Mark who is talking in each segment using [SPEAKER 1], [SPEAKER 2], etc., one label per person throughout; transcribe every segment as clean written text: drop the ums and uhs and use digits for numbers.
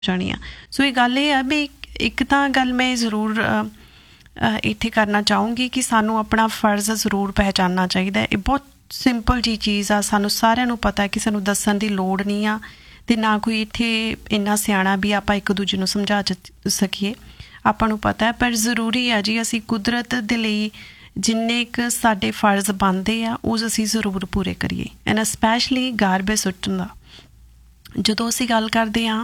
[SPEAKER 1] ਜਾਣੀ ਆ। ਸੋ ਇਹ ਗੱਲ ਇਹ ਆ ਵੀ ਇੱਕ ਤਾਂ ਗੱਲ ਮੈਂ ਜ਼ਰੂਰ ਇੱਥੇ ਕਰਨਾ ਚਾਹੂੰਗੀ ਕਿ ਸਾਨੂੰ ਆਪਣਾ ਫਰਜ਼ ਜ਼ਰੂਰ ਪਹਿਚਾਨਣਾ ਚਾਹੀਦਾ। ਇਹ ਬਹੁਤ ਸਿੰਪਲ ਜੀ ਚੀਜ਼ ਆ, ਸਾਨੂੰ ਸਾਰਿਆਂ ਨੂੰ ਪਤਾ ਕਿ ਸਾਨੂੰ ਦੱਸਣ ਦੀ ਲੋੜ ਨਹੀਂ ਆ ਅਤੇ ਨਾ ਕੋਈ ਇੱਥੇ ਇੰਨਾ ਸਿਆਣਾ ਵੀ ਆਪਾਂ ਇੱਕ ਦੂਜੇ ਨੂੰ ਸਮਝਾ ਸਕੀਏ, ਆਪਾਂ ਨੂੰ ਪਤਾ। ਪਰ ਜ਼ਰੂਰੀ ਆ ਜੀ ਅਸੀਂ ਕੁਦਰਤ ਦੇ ਲਈ ਜਿੰਨੇ ਕੁ ਸਾਡੇ ਫਰਜ਼ ਬਣਦੇ ਆ ਉਹ ਅਸੀਂ ਜ਼ਰੂਰ ਪੂਰੇ ਕਰੀਏ। ਐਂਡ ਸਪੈਸ਼ਲੀ ਗਾਰਬੇਜ ਸੁੱਟਣ ਦਾ ਜਦੋਂ ਅਸੀਂ ਗੱਲ ਕਰਦੇ ਹਾਂ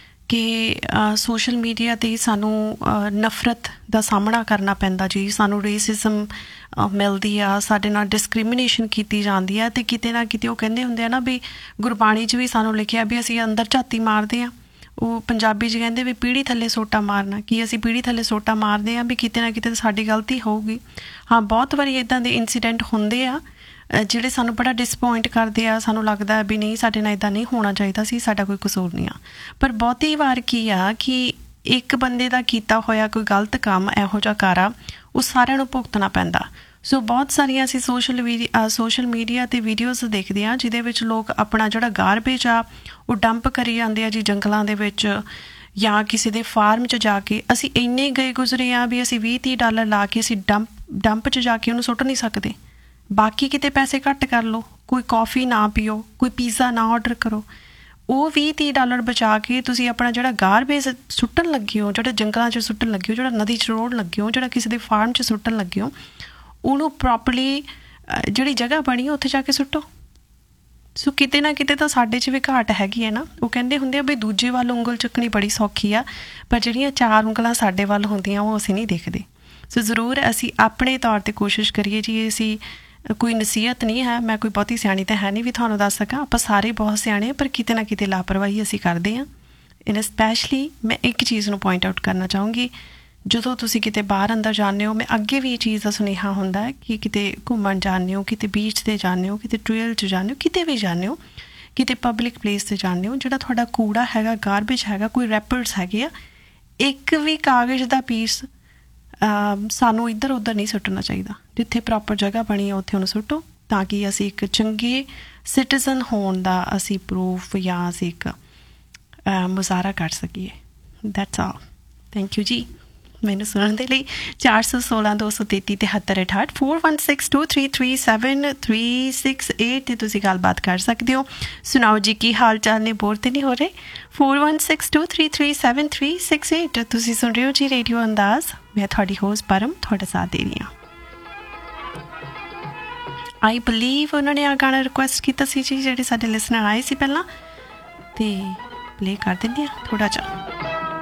[SPEAKER 1] ਕਿ ਸੋਸ਼ਲ ਮੀਡੀਆ 'ਤੇ ਸਾਨੂੰ ਨਫ਼ਰਤ ਦਾ ਸਾਹਮਣਾ ਕਰਨਾ ਪੈਂਦਾ ਜੀ, ਸਾਨੂੰ ਰੇਸਿਜ਼ਮ ਮਿਲਦੀ ਆ, ਸਾਡੇ ਨਾਲ ਡਿਸਕ੍ਰਿਮੀਨੇਸ਼ਨ ਕੀਤੀ ਜਾਂਦੀ ਆ ਅਤੇ ਕਿਤੇ ਨਾ ਕਿਤੇ ਉਹ ਕਹਿੰਦੇ ਹੁੰਦੇ ਆ ਨਾ ਵੀ ਗੁਰਬਾਣੀ 'ਚ ਵੀ ਸਾਨੂੰ ਲਿਖਿਆ ਵੀ ਅਸੀਂ ਅੰਦਰ ਝਾਤੀ ਮਾਰਦੇ ਹਾਂ। ਉਹ ਪੰਜਾਬੀ 'ਚ ਕਹਿੰਦੇ ਵੀ ਪੀੜੀ ਥੱਲੇ ਸੋਟਾ ਮਾਰਨਾ, ਕਿ ਅਸੀਂ ਪੀੜੀ ਥੱਲੇ ਸੋਟਾ ਮਾਰਦੇ ਹਾਂ ਵੀ ਕਿਤੇ ਨਾ ਕਿਤੇ ਸਾਡੀ ਗਲਤੀ ਹੋਊਗੀ। ਹਾਂ, ਬਹੁਤ ਵਾਰੀ ਇੱਦਾਂ ਦੇ ਇੰਸੀਡੈਂਟ ਹੁੰਦੇ ਆ ਜਿਹੜੇ ਸਾਨੂੰ ਬੜਾ ਡਿਸਪੋਇੰਟ ਕਰਦੇ ਆ, ਸਾਨੂੰ ਲੱਗਦਾ ਵੀ ਨਹੀਂ ਸਾਡੇ ਨਾਲ ਇੱਦਾਂ ਨਹੀਂ ਹੋਣਾ ਚਾਹੀਦਾ ਸੀ, ਸਾਡਾ ਕੋਈ ਕਸੂਰ ਨਹੀਂ ਆ। ਪਰ ਬਹੁਤੀ ਵਾਰ ਕੀ ਆ ਕਿ ਇੱਕ ਬੰਦੇ ਦਾ ਕੀਤਾ ਹੋਇਆ ਕੋਈ ਗਲਤ ਕੰਮ ਇਹੋ ਜਿਹਾ ਕਾਰਾ ਉਹ ਸਾਰਿਆਂ ਨੂੰ ਭੁਗਤਣਾ ਪੈਂਦਾ। ਸੋ ਬਹੁਤ ਸਾਰੀਆਂ ਅਸੀਂ ਸੋਸ਼ਲ ਮੀਡੀਆ 'ਤੇ ਵੀਡੀਓਜ਼ ਦੇਖਦੇ ਹਾਂ ਜਿਹਦੇ ਵਿੱਚ ਲੋਕ ਆਪਣਾ ਜਿਹੜਾ ਗਾਰਬੇਜ ਆ ਉਹ ਡੰਪ ਕਰੀ ਜਾਂਦੇ ਆ ਜੀ ਜੰਗਲਾਂ ਦੇ ਵਿੱਚ ਜਾਂ ਕਿਸੇ ਦੇ ਫਾਰਮ 'ਚ ਜਾ ਕੇ। ਅਸੀਂ ਇੰਨੇ ਗਏ ਗੁਜ਼ਰੇ ਹਾਂ ਵੀ ਅਸੀਂ $20-30 ਲਾ ਕੇ ਅਸੀਂ ਡੰਪ 'ਚ ਜਾ ਕੇ ਉਹਨੂੰ ਸੁੱਟ ਨਹੀਂ ਸਕਦੇ। ਬਾਕੀ ਕਿਤੇ ਪੈਸੇ ਘੱਟ ਕਰ ਲਓ, ਕੋਈ ਕੌਫੀ ਨਾ ਪੀਓ, ਕੋਈ ਪੀਜ਼ਾ ਨਾ ਔਡਰ ਕਰੋ, ਉਹ $20-30 ਬਚਾ ਕੇ ਤੁਸੀਂ ਆਪਣਾ ਜਿਹੜਾ ਗਾਰਬੇਜ ਸੁੱਟਣ ਲੱਗੇ ਹੋ, ਜਿਹੜਾ ਜੰਗਲਾਂ 'ਚ ਸੁੱਟਣ ਲੱਗੇ ਹੋ, ਜਿਹੜਾ ਨਦੀ 'ਚ ਰੋੜ ਲੱਗੇ ਹੋ, ਜਿਹੜਾ ਕਿਸੇ ਦੇ ਫਾਰਮ 'ਚ ਸੁੱਟਣ ਲੱਗੇ ਹੋ, ਉਹਨੂੰ ਪ੍ਰੋਪਰਲੀ ਜਿਹੜੀ ਜਗ੍ਹਾ ਬਣੀ ਉੱਥੇ ਜਾ ਕੇ ਸੁੱਟੋ। ਸੋ ਕਿਤੇ ਨਾ ਕਿਤੇ ਤਾਂ ਸਾਡੇ 'ਚ ਵੀ ਘਾਟ ਹੈਗੀ ਹੈ ਨਾ। ਉਹ ਕਹਿੰਦੇ ਹੁੰਦੇ ਆ ਵੀ ਦੂਜੇ ਵੱਲ ਉਂਗਲ ਚੁੱਕਣੀ ਬੜੀ ਸੌਖੀ ਆ, ਪਰ ਜਿਹੜੀਆਂ 4 ਉਂਗਲਾਂ ਸਾਡੇ ਵੱਲ ਹੁੰਦੀਆਂ ਉਹ ਅਸੀਂ ਨਹੀਂ ਦੇਖਦੇ। ਸੋ ਜ਼ਰੂਰ ਅਸੀਂ ਆਪਣੇ ਤੌਰ 'ਤੇ ਕੋਸ਼ਿਸ਼ ਕਰੀਏ ਜੀ। ਅਸੀਂ ਕੋਈ ਨਸੀਹਤ ਨਹੀਂ ਹੈ, ਮੈਂ ਕੋਈ ਬਹੁਤੀ ਸਿਆਣੀ ਤਾਂ ਹੈ ਨਹੀਂ ਵੀ ਤੁਹਾਨੂੰ ਦੱਸ ਸਕਾਂ, ਆਪਾਂ ਸਾਰੇ ਬਹੁਤ ਸਿਆਣੇ, ਪਰ ਕਿਤੇ ਨਾ ਕਿਤੇ ਲਾਪਰਵਾਹੀ ਅਸੀਂ ਕਰਦੇ ਹਾਂ। ਇਨ ਸਪੈਸ਼ਲੀ ਮੈਂ ਇੱਕ ਚੀਜ਼ ਨੂੰ ਪੁਆਇੰਟ ਆਊਟ ਕਰਨਾ ਚਾਹੂੰਗੀ, ਜਦੋਂ ਤੁਸੀਂ ਕਿਤੇ ਬਾਹਰ ਅੰਦਰ ਜਾਂਦੇ ਹੋ, ਮੈਂ ਅੱਗੇ ਵੀ ਇਹ ਚੀਜ਼ ਦਾ ਸੁਨੇਹਾ ਹੁੰਦਾ ਹੈ ਕਿ ਕਿਤੇ ਘੁੰਮਣ ਜਾਂਦੇ ਹੋ, ਕਿਤੇ ਬੀਚ 'ਤੇ ਜਾਂਦੇ ਹੋ, ਕਿਤੇ ਟ੍ਰੇਲ 'ਚ ਜਾਂਦੇ ਹੋ, ਕਿਤੇ ਵੀ ਜਾਂਦੇ ਹੋ, ਕਿਤੇ ਪਬਲਿਕ ਪਲੇਸ 'ਤੇ ਜਾਂਦੇ ਹੋ, ਜਿਹੜਾ ਤੁਹਾਡਾ ਕੂੜਾ ਹੈਗਾ, ਗਾਰਬੇਜ ਹੈਗਾ, ਕੋਈ ਰੈਪਰਸ ਹੈਗੇ ਆ, ਇੱਕ ਵੀ ਕਾਗਜ਼ ਦਾ ਪੀਸ ਸਾਨੂੰ ਇੱਧਰ ਉੱਧਰ ਨਹੀਂ ਸੁੱਟਣਾ ਚਾਹੀਦਾ। ਜਿੱਥੇ ਪ੍ਰੋਪਰ ਜਗ੍ਹਾ ਬਣੀ ਆ ਉੱਥੇ ਉਹਨੂੰ ਸੁੱਟੋ, ਤਾਂ ਕਿ ਅਸੀਂ ਇੱਕ ਚੰਗੇ ਸਿਟੀਜ਼ਨ ਹੋਣ ਦਾ ਅਸੀਂ ਪ੍ਰੂਫ ਜਾਂ ਅਸੀਂ ਇੱਕ ਮੁਜ਼ਾਹਰਾ ਕਰ ਸਕੀਏ। That's all. ਥੈਂਕ ਯੂ ਜੀ ਮੈਨੂੰ ਸੁਣਨ ਦੇ ਲਈ। 416-233-7368 4162337368 'ਤੇ ਤੁਸੀਂ ਗੱਲਬਾਤ ਕਰ ਸਕਦੇ ਹੋ। ਸੁਣਾਓ ਜੀ ਕੀ ਹਾਲ ਚਾਲ ਨੇ, ਬੋਰ ਤਾਂ ਨਹੀਂ ਹੋ ਰਹੇ? 4162337368 ਤੁਸੀਂ ਸੁਣ ਰਹੇ ਹੋ ਜੀ ਰੇਡੀਓ ਅੰਦਾਜ਼। ਮੈਂ ਤੁਹਾਡੀ ਹੋਸਟ ਪਰਮ ਤੁਹਾਡਾ ਸਾਥ ਦੇ ਰਹੀ ਹਾਂ। ਆਈ ਬਲੀਵ ਉਹਨਾਂ ਨੇ ਆ ਗਾਣਾ ਰਿਕੁਐਸਟ ਕੀਤਾ ਸੀ ਜੀ, ਜਿਹੜੇ ਸਾਡੇ ਲਿਸਨਰ ਆਏ ਸੀ ਪਹਿਲਾਂ, ਅਤੇ ਪਲੇ ਕਰ ਦਿੰਦੇ ਹਾਂ ਥੋੜ੍ਹਾ ਜਿਹਾ।